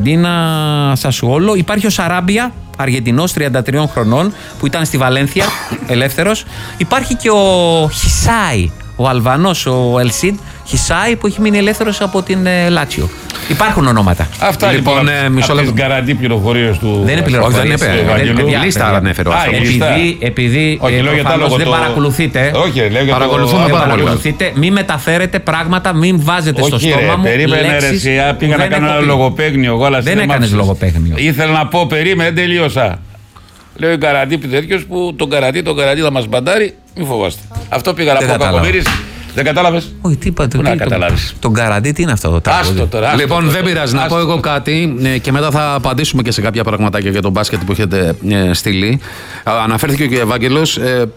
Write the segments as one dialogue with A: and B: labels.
A: Σασουόλο. Υπάρχει ο Σαράμπια, Αργεντινός 33 χρονών, που ήταν στη Βαλένθια, ελεύθερος. Υπάρχει και ο Χισάι, ο Αλβανός, ο Ελσίντ Χισάι, που έχει μείνει ελεύθερος από την Λάτσιο. Υπάρχουν ονόματα.
B: Αυτά λοιπόν. Μισό λεπτό. Γκαραντί πληροφορίες του.
A: Δεν είναι πληροφορίες.
B: Η λίστα ανέφερε.
A: Επειδή δεν παρακολουθείτε.
B: Όχι, λέω για
A: παρακολουθείτε. Μην μεταφέρετε πράγματα, μην βάζετε στο στόμα μου.
B: Περίμενε ρε, πήγα να κάνω ένα λογοπαίγνιο.
A: Δεν έκανες λογοπαίγνιο.
B: Ήθελα να πω, περίμενε, τελείωσα. Λέω Γκαραντί τέτοιος που τον Γκαραντί θα μας μπαντάρει, μην φοβάστε. Αυτό πήγα να πω, Κακομοίρης. Δεν κατάλαβες.
A: Όχι, τι είπατε.
B: Πού να καταλάβεις.
A: Τον Γκαραντί τι είναι αυτό.
B: Άστο τώρα.
C: Λοιπόν, δεν πειράζει. Να πω εγώ κάτι και μετά θα απαντήσουμε και σε κάποια πραγματάκια για τον μπάσκετ που έχετε στείλει. Αναφέρθηκε και ο Ευάγγελος.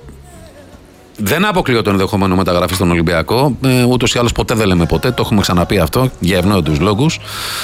C: Δεν αποκλείω το ενδεχόμενο μεταγραφή στον Ολυμπιακό. Ούτως ή άλλως ποτέ δεν λέμε ποτέ. Το έχουμε ξαναπεί αυτό για ευνόητους λόγους.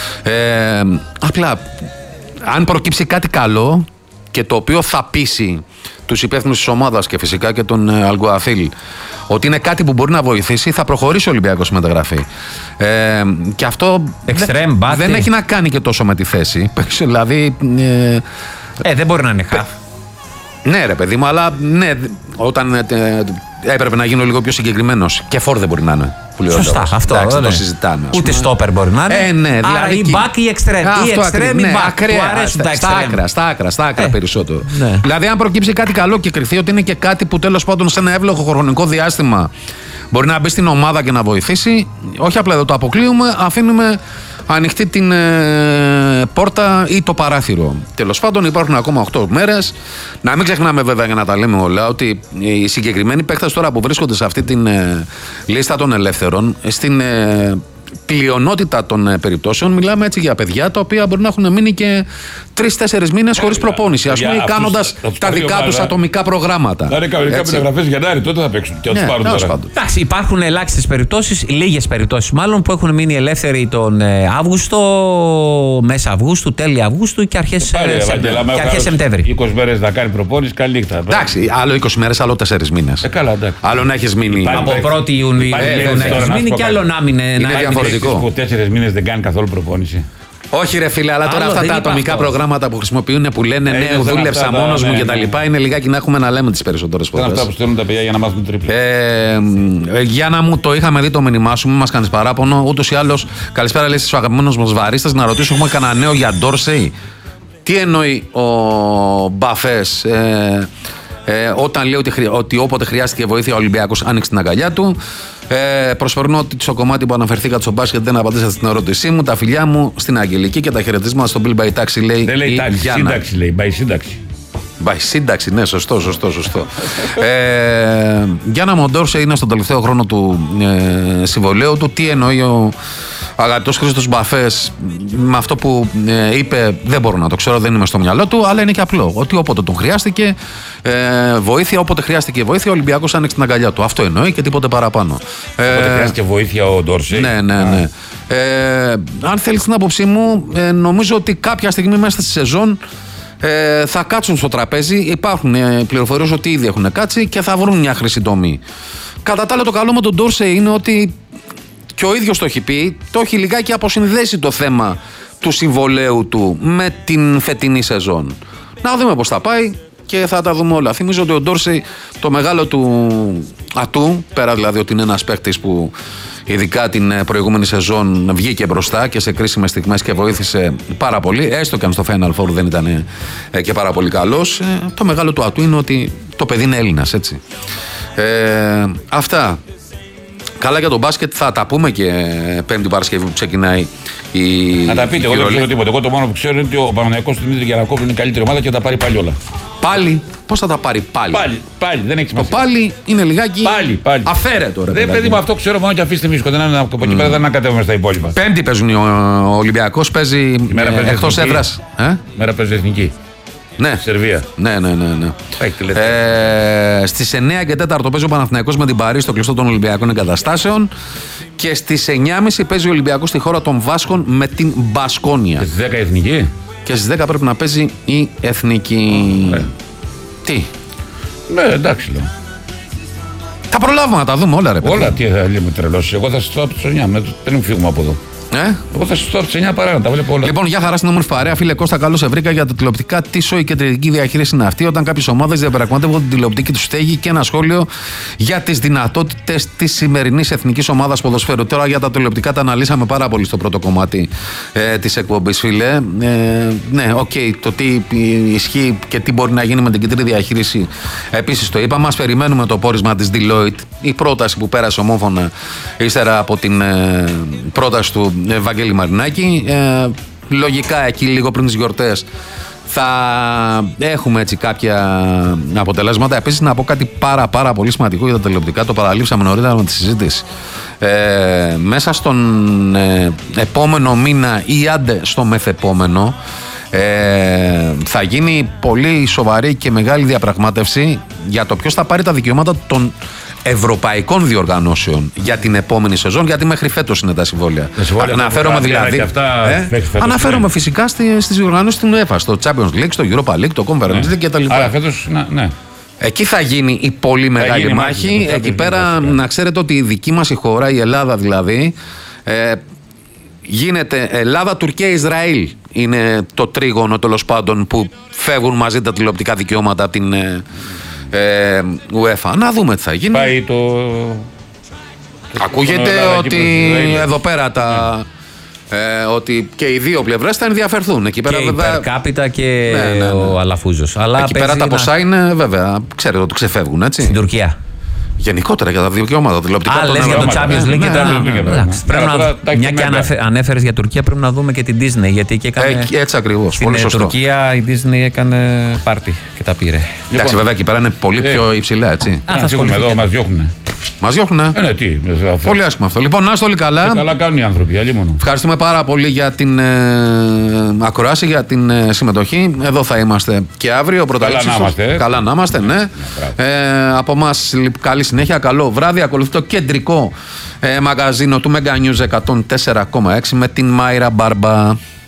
C: Απλά, αν προκύψει κάτι καλό και το οποίο θα πείσει τους υπεύθυνους της ομάδας και φυσικά και τον Αλγκουαθίλ ότι είναι κάτι που μπορεί να βοηθήσει, θα προχωρήσει ο Ολυμπιακός στη μεταγραφή. Και αυτό δεν έχει να κάνει και τόσο με τη θέση. Δηλαδή.
A: Δεν μπορεί να είναι χαφ.
C: Ναι, ρε παιδί μου, αλλά ναι, όταν έπρεπε να γίνω λίγο πιο συγκεκριμένος. Και φόρ δεν μπορεί να είναι.
A: Σωστά, αυτό
C: δεν το συζητάμε.
A: Ούτε στόπερ μπορεί να είναι.
C: Ναι, δηλαδή.
A: Άρα ή back ή εξτρέμ. Ή εξτρέμ ή back. Του αρέσουν τα εξτρέμ.
C: Στα άκρα περισσότερο.
A: Ναι.
C: Δηλαδή, αν προκύψει κάτι καλό και κρυφθεί ότι είναι και κάτι που τέλος πάντων σε ένα εύλογο χρονικό διάστημα μπορεί να μπει στην ομάδα και να βοηθήσει, όχι απλά εδώ το αποκλείουμε, αφήνουμε ανοιχτή την πόρτα ή το παράθυρο. Τέλος πάντων, υπάρχουν ακόμα 8 μέρες. Να μην ξεχνάμε βέβαια, για να τα λέμε όλα, ότι οι συγκεκριμένοι παίκτες τώρα που βρίσκονται σε αυτή την λίστα των ελεύθερων, στην πλειονότητα των περιπτώσεων μιλάμε έτσι για παιδιά τα οποία μπορεί να έχουν μείνει και 3-4 μήνες χωρίς προπόνηση, ας πούμε, κάνοντας τα δικά τους ατομικά προγράμματα.
B: Να είναι κανονικά μεταγραφές Γενάρη, τότε θα παίξουν και θα τους πάρουν τώρα.
A: Εντάξει, υπάρχουν ελάχιστες περιπτώσεις, λίγες περιπτώσεις μάλλον, που έχουν μείνει ελεύθεροι τον Αύγουστο, μέσα Αυγούστου, τέλη Αυγούστου και αρχές Σεπτέμβρη.
B: 20 μέρες να κάνει προπόνηση, καλή νύχτα.
C: Εντάξει, άλλο 20 μέρες, άλλο 4 μήνες.
B: Καλά, εντάξει.
C: Άλλο να έχεις μείνει.
A: Από 1η Ιουνίου να έχεις μείνει και άλλο να μείνει.
C: Είναι διαφορετικό.
B: Που 4 μήνες δεν κάνει καθόλου προπόνηση.
C: Όχι, ρε φίλε, αλλά τώρα αυτά τα ατομικά προγράμματα που χρησιμοποιούν που λένε ναι, δούλεψα μόνος μου κτλ. Είναι λιγάκι να έχουμε να λέμε τις περισσότερες φορές.
B: Είναι αυτά που στέλνουν τα παιδιά για να μάθουν τρίπλα.
C: Για να μου το είχαμε δει το μήνυμά σου, μην μας κάνεις παράπονο. Ούτως ή άλλως, καλησπέρα λέει στους αγαπημένους μας βαρίστες. Να ρωτήσω, έχουμε κανένα νέο για Ντόρσεϊ. Τι εννοεί ο Μπαφές όταν λέει ότι όποτε χρειάστηκε βοήθεια ο Ολυμπιακός άνοιξε την αγκαλιά του. Προσφέρνω ότι στο κομμάτι που αναφερθήκατε στο μπάσκετ δεν απαντήσατε στην ερώτησή μου. Τα φιλιά μου στην Αγγελική και τα χαιρετίσματα στον Bill by Taxi λέει.
B: Δεν λέει τάξη, σύνταξη λέει. By σύνταξη.
C: By σύνταξη, ναι, σωστό. Γιάννα Μοντόρσε είναι στον τελευταίο χρόνο του συμβολαίου του. Τι εννοεί ο αγαπητός Χρήστος Μπαφές με αυτό που είπε, δεν μπορώ να το ξέρω, δεν είμαι στο μυαλό του, αλλά είναι και απλό. Ότι όποτε τον χρειάστηκε βοήθεια, όποτε χρειάστηκε βοήθεια, ο Ολυμπιακός άνοιξε την αγκαλιά του. Αυτό εννοεί και τίποτε παραπάνω.
B: Όποτε χρειάστηκε βοήθεια ο Ντόρσεϊ.
C: Ναι. Αν θέλεις την άποψή μου, νομίζω ότι κάποια στιγμή μέσα στη σεζόν θα κάτσουν στο τραπέζι. Υπάρχουν πληροφορίες ότι ήδη έχουν κάτσει και θα βρουν μια χρυσή τομή. Κατά τα άλλα, το καλό με τον Ντόρσεϊ είναι ότι και ο ίδιος το έχει πει, το έχει λιγάκι αποσυνδέσει το θέμα του συμβολαίου του με την φετινή σεζόν. Να δούμε πώς θα πάει και θα τα δούμε όλα. Θυμίζω ότι ο Ντόρσεϊ, το μεγάλο του ατού, πέρα δηλαδή ότι είναι ένας παίκτης που ειδικά την προηγούμενη σεζόν βγήκε μπροστά και σε κρίσιμες στιγμές και βοήθησε πάρα πολύ, έστω και αν στο Final Four δεν ήταν και πάρα πολύ καλός, το μεγάλο του ατού είναι ότι το παιδί είναι Έλληνας, έτσι. Αυτά. Καλά για τον μπάσκετ, θα τα πούμε και Πέμπτη Παρασκευή που ξεκινάει η.
B: Να τα πείτε, εγώ δεν ξέρω τίποτα. Εγώ το μόνο που ξέρω είναι ότι ο Παναθηναϊκός του Δημήτρη Γιαννακόπουλου είναι η καλύτερη ομάδα και θα τα πάρει πάλι όλα.
C: Πάλι, πώς θα τα πάρει πάλι.
B: Πάλι, δεν έχει σημασία.
C: Το πάλι είναι λιγάκι.
B: Πάλι.
C: Αφαίρετο, ρε.
B: Δεν παιδί μου, αυτό ξέρω μόνο και αφήστε μίσικο. Δεν είναι από εκεί πέρα, δεν ανακατεύουμε στα υπόλοιπα.
C: Πέμπτη παίζουν ο Ολυμπιακός, παίζει εκτός έδρας.
B: Μέρα παίζει εθνική.
C: Ναι.
B: Σερβία.
C: Ναι. Στις 9 και 4 παίζει ο Παναθηναϊκός με την Παρί στο κλειστό των Ολυμπιακών Εγκαταστάσεων. Και στις 9.30 παίζει ο Ολυμπιακός στη χώρα των Βάσκων με την Μπασκόνια.
B: Και στις 10 η εθνική.
C: Και στις 10 πρέπει να παίζει η εθνική. Τι.
B: Ναι, εντάξει λέω.
C: Θα προλάβουμε να τα δούμε όλα, ρε παιδί.
B: Όλα, τι θα λέμε τρελώσεις. Εγώ θα σας το από τις 9, πριν φύγουμε από εδώ. Εγώ θα σου το από τις 9 παρά να τα βλέπω όλα.
C: Λοιπόν, για χαρά στην όμορφη παρέα. Φίλε Κώστα, καλώ σε βρήκα για τα τηλεοπτικά. Τι σοϊ κεντρική διαχείριση είναι αυτή, όταν κάποιες ομάδες διαπραγματεύονται την τηλεοπτική του στέγη, και ένα σχόλιο για τις δυνατότητες της σημερινής εθνικής ομάδας ποδοσφαίρου. Τώρα για τα τηλεοπτικά τα αναλύσαμε πάρα πολύ στο πρώτο κομμάτι της εκπομπής, φίλε. Ναι, οκ, το τι ισχύει και τι μπορεί να γίνει με την κεντρική διαχείριση επίσης το είπαμε. Ας περιμένουμε το πόρισμα της Deloitte, η πρόταση που πέρασε ομόφωνα ύστερα από την πρόταση του Βαγγέλη Μαρινάκη. Λογικά εκεί λίγο πριν τις γιορτές θα έχουμε έτσι κάποια αποτελέσματα. Επίσης να πω κάτι πάρα πολύ σημαντικό για τα τηλεοπτικά, το παραλείψαμε νωρίτερα με τη συζήτηση. Μέσα στον επόμενο μήνα ή άντε στο μεθεπόμενο θα γίνει πολύ σοβαρή και μεγάλη διαπραγμάτευση για το ποιος θα πάρει τα δικαιώματα των ευρωπαϊκών διοργανώσεων για την επόμενη σεζόν, γιατί μέχρι φέτος είναι τα συμβόλαια. Αναφέρομαι δηλαδή. Αναφέρομαι φυσικά στις διοργανώσεις του UEFA, στο Champions League, στο Europa League, το Conference League κτλ.
B: Άρα φέτος, ναι.
C: Εκεί θα γίνει η πολύ μεγάλη μάχη. Εκεί πέρα να ξέρετε ότι η δική μας η χώρα, η Ελλάδα δηλαδή, γίνεται Ελλάδα, Τουρκία, Ισραήλ. Είναι το τρίγωνο τέλος πάντων που φεύγουν μαζί τα τηλεοπτικά δικαιώματα από την UEFA. Να δούμε τι θα γίνει.
B: Πάει
C: Ακούγεται ότι εδώ πέρα ότι και οι δύο πλευρές θα ενδιαφερθούν. Εκεί πέρα,
A: και
C: βέβαια,
A: η Περκάπιτα και ο Αλαφούζος. Αλλά
C: εκεί πέρα τα ποσά είναι βέβαια. Ξέρετε ότι ξεφεύγουν, έτσι.
A: Στην Τουρκία.
C: Γενικότερα για τα δικαιώματα τηλεοπτικά.
A: Λες για το Champions League και τα. Μια και ανέφερες για Τουρκία, πρέπει να δούμε και την Disney. Γιατί εκεί έκανε.
C: Έτσι ακριβώς. Πολύ σωστό.
A: Στην Τουρκία η Disney έκανε πάρτι και τα πήρε.
C: Εντάξει, βέβαια εκεί πέρα είναι πολύ πιο υψηλά, έτσι.
B: Θα ασχοληθούμε εδώ, μας διώχνουνε.
C: Μας διώχνουνε.
B: Ναι, τι.
C: Πολύ άσχημα αυτό. Λοιπόν, να είστε όλοι καλά.
B: Καλά κάνουν οι άνθρωποι, αλλή μόνο.
C: Ευχαριστούμε πάρα πολύ για την ακρόαση, για την συμμετοχή. Εδώ θα είμαστε και αύριο. Καλά να είμαστε, ναι. Από εμάς καλή συνέχεια, καλό βράδυ. Ακολουθεί το κεντρικό μαγαζίνο του Mega News 104,6 με την Μάιρα Μπάρμπα.